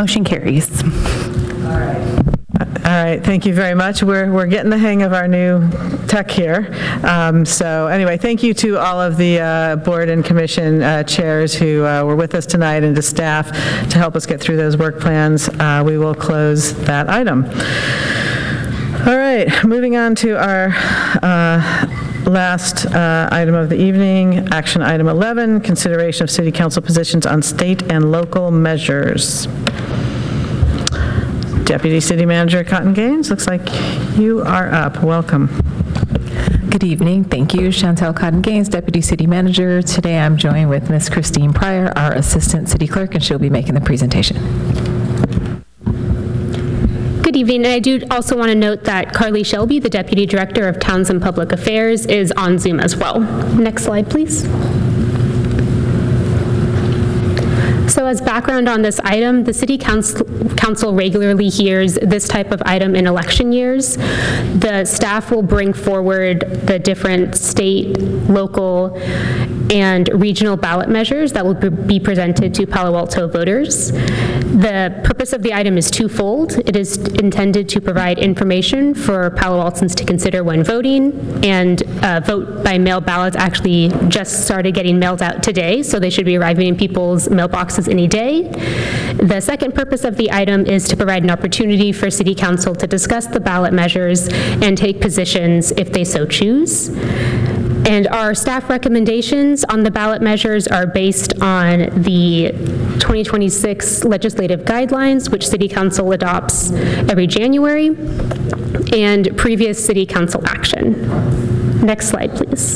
Motion carries. All right, thank you very much. We're getting the hang of our new tech here. So anyway, thank you to all of the board and commission chairs who were with us tonight, and to staff to help us get through those work plans. We will close that item. All right, moving on to our last item of the evening, action item 11, consideration of city council positions on state and local measures. Deputy City Manager Cotton Gaines, looks like you are up. Welcome. Good evening. Thank you. Chantel Cotton Gaines, Deputy City Manager. Today I'm joined with Ms. Christine Pryor, our Assistant City Clerk, and she'll be making the presentation. Good evening. And I do also want to note that Carly Shelby, the Deputy Director of Townsend Public Affairs, is on Zoom as well. Next slide, please. So as background on this item, the City Council regularly hears this type of item in election years. The staff will bring forward the different state, local, and regional ballot measures that will be presented to Palo Alto voters. The purpose of the item is twofold. It is intended to provide information for Palo Altans to consider when voting, and vote by mail ballots actually just started getting mailed out today, so they should be arriving in people's mailboxes any day. The second purpose of the item is to provide an opportunity for City Council to discuss the ballot measures and take positions if they so choose. And our staff recommendations on the ballot measures are based on the 2026 legislative guidelines, which City Council adopts every January, and previous City Council action. Next slide, please.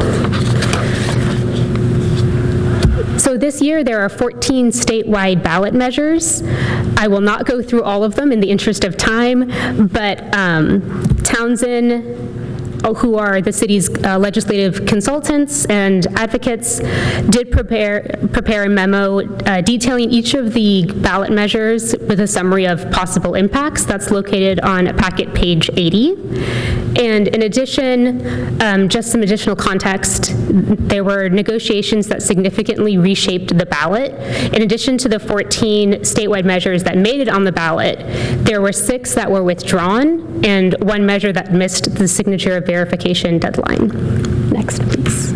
So this year there are 14 statewide ballot measures. I will not go through all of them in the interest of time, but Townsend, who are the city's legislative consultants and advocates, did prepare a memo detailing each of the ballot measures with a summary of possible impacts. That's located on packet page 80. And in addition, just some additional context, there were negotiations that significantly reshaped the ballot. In addition to the 14 statewide measures that made it on the ballot, there were 6 that were withdrawn and 1 measure that missed the signature verification deadline. Next, please.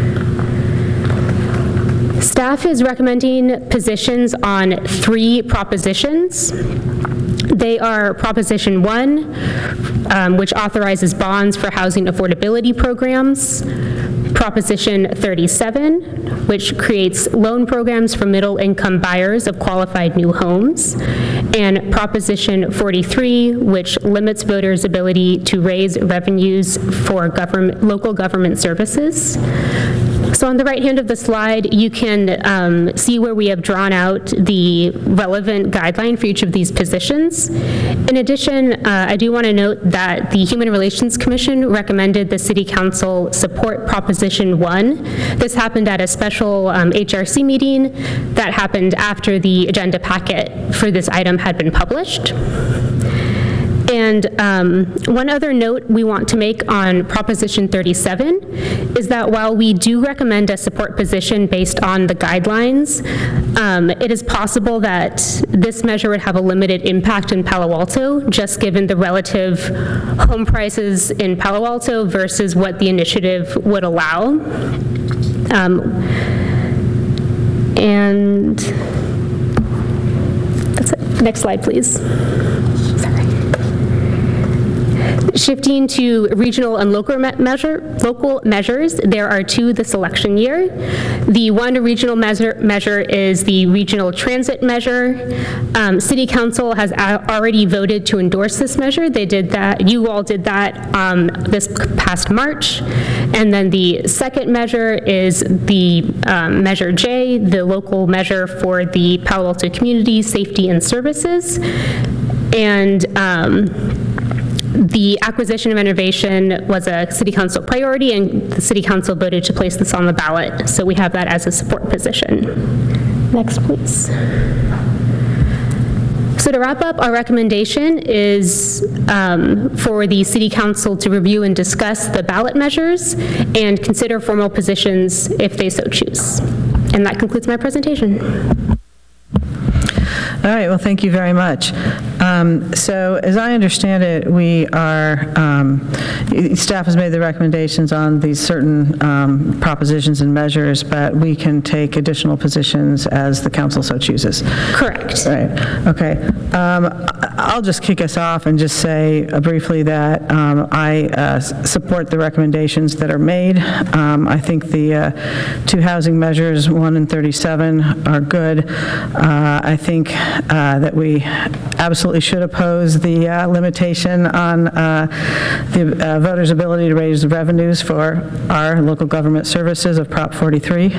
Staff is recommending positions on 3 propositions. They are Proposition 1, which authorizes bonds for housing affordability programs, Proposition 37, which creates loan programs for middle-income buyers of qualified new homes, and Proposition 43, which limits voters' ability to raise revenues for local government services. So on the right hand of the slide, you can see where we have drawn out the relevant guideline for each of these positions. In addition, I do want to note that the Human Relations Commission recommended the City Council support Proposition 1. This happened at a special HRC meeting that happened after the agenda packet for this item had been published. And one other note we want to make on Proposition 37 is that while we do recommend a support position based on the guidelines, it is possible that this measure would have a limited impact in Palo Alto, just given the relative home prices in Palo Alto versus what the initiative would allow. And that's it. Next slide, please. Shifting to regional and local measures, there are 2 this election year. The one regional measure is the regional transit measure. City Council has already voted to endorse this measure. They did that. You all did that this past March. And then the second measure is the Measure J, the local measure for the Palo Alto community safety and services. And the acquisition of innovation was a City Council priority, and the City Council voted to place this on the ballot. So we have that as a support position. Next, please. So to wrap up, our recommendation is for the City Council to review and discuss the ballot measures and consider formal positions if they so choose. And that concludes my presentation. All right, well, thank you very much. So as I understand it, we are, staff has made the recommendations on these certain propositions and measures, but we can take additional positions as the council so chooses. Correct. Right, okay. I'll just kick us off and just say briefly that I support the recommendations that are made. I think the two housing measures, 1 and 37, are good. I think that we absolutely should oppose the limitation on the voters' ability to raise revenues for our local government services of Prop 43.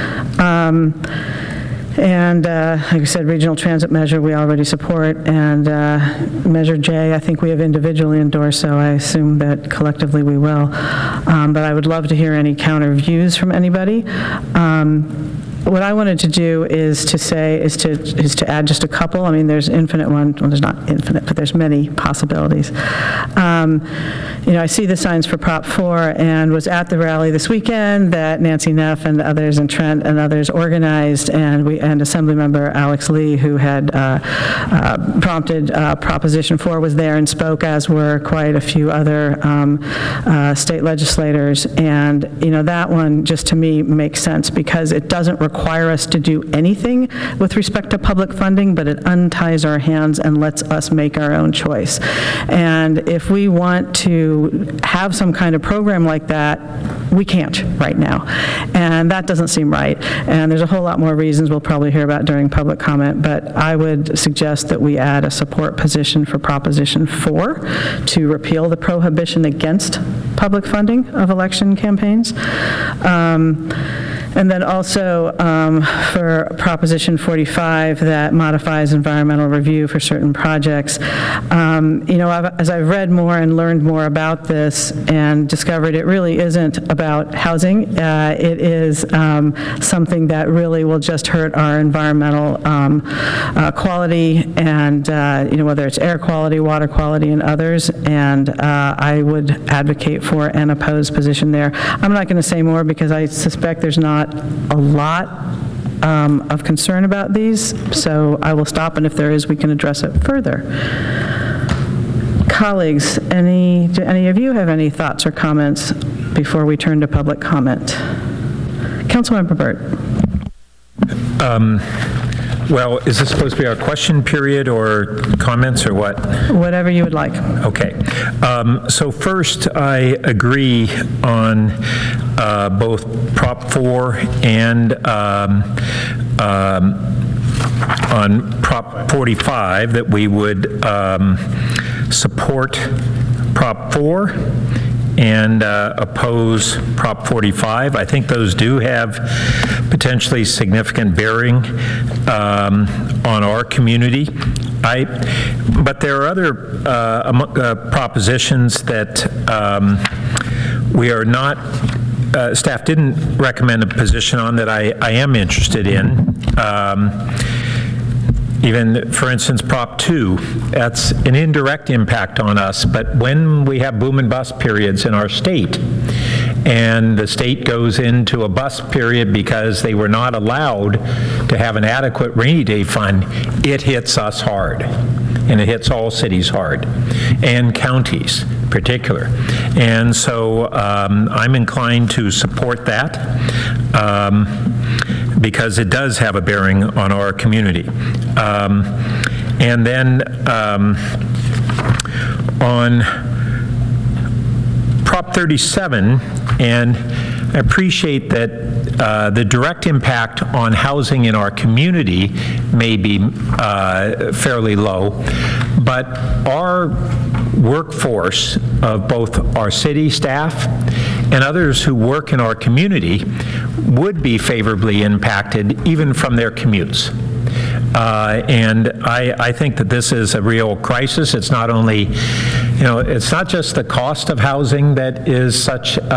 And like I said, regional transit measure we already support, and Measure J I think we have individually endorsed, so I assume that collectively we will. But I would love to hear any counter views from anybody. What I wanted to do is to add just a couple. I mean, there's infinite one. Well, there's not infinite, but there's many possibilities. I see the signs for Prop 4 and was at the rally this weekend that Nancy Neff and others and Trent and others organized, and Assemblymember Alex Lee, who had prompted Proposition 4, was there and spoke, as were quite a few other state legislators. And that one just to me makes sense because it doesn't require us to do anything with respect to public funding, but it unties our hands and lets us make our own choice. And if we want to have some kind of program like that, we can't right now. And that doesn't seem right. And there's a whole lot more reasons we'll probably hear about during public comment, but I would suggest that we add a support position for Proposition 4 to repeal the prohibition against public funding of election campaigns. And then also for Proposition 45 that modifies environmental review for certain projects. As I've read more and learned more about this and discovered it really isn't about housing. It is something that really will just hurt our environmental quality and, whether it's air quality, water quality, and others. And I would advocate for an opposed position there. I'm not going to say more because I suspect there's not a lot of concern about these, so I will stop, and if there is, we can address it further. Colleagues, do any of you have any thoughts or comments before we turn to public comment? Councilmember Burt. Well, is this supposed to be our question period or comments or what? Whatever you would like. Okay. So first, I agree on both Prop 4 and on Prop 45 that we would support Prop 4 and oppose Prop 45. I think those do have potentially significant bearing on our community. But there are other propositions that we are not, staff didn't recommend a position on that I am interested in. Even, for instance, Prop 2, that's an indirect impact on us, but when we have boom and bust periods in our state, and the state goes into a bust period because they were not allowed to have an adequate rainy day fund, it hits us hard, and it hits all cities hard, and counties in particular. And so I'm inclined to support that. Because it does have a bearing on our community. And then on Prop 37, and I appreciate that the direct impact on housing in our community may be fairly low, but our workforce of both our city staff and others who work in our community would be favorably impacted even from their commutes. And I think that this is a real crisis. It's not only, it's not just the cost of housing that is such